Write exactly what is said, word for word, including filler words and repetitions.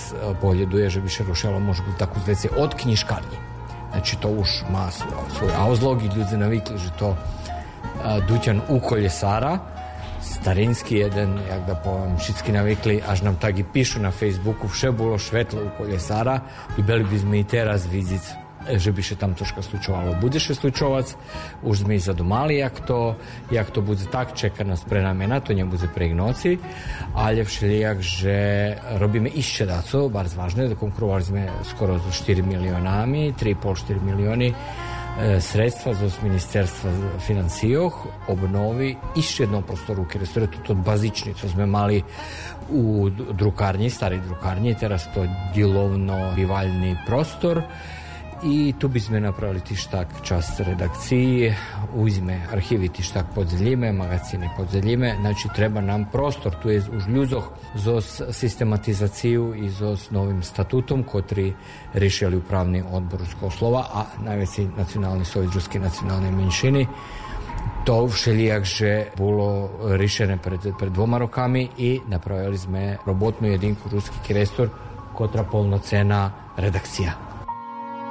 poglėduje, že by še rušalo možda takú zveci od knižkarni. Znači to už má svoj auzlog i ljudi navikli, že to Dućan u Koljesara, starinski jeden, jak da povem, všetky navikli, až nam tak i pišu na Facebooku, vše bolo švetlo u Koljesara, i bili bi sme i teraz vidic, že by še tam troška slučovalo. Bude še slučovac, už sme i zadomali, jak to, jak to bude tak, čeka nas prenamena, to ne bude pre noci, ale všelijak, že robíme ešte daco, bar zvažné, da konkurovali sme skoro so štyri milionami, tri i pol štyri milioni sredstva z ministerstva financijoh obnovi ešte jednom prostoru, kjer je to bazični, co sme mali u drukarni, stari drukarni, teraz to dilovno bivaljni prostor. I tu by sme napravili tištak čast redakciji, uzme arhivi tištak podzeljime, magazine podzeljime, znači treba nam prostor, tu je už ľuzoch zos sistematizaciju i zos novim statutom, kotri rišeli upravni odbor Ruskog slova, a najveći nacionalni sovjet ruske nacionalne menšiny. To všelijak, že bolo rišene pred, pred dvoma rokami i napravili sme robotnu jedinku Ruski krestor, kotra polnocena redakcija.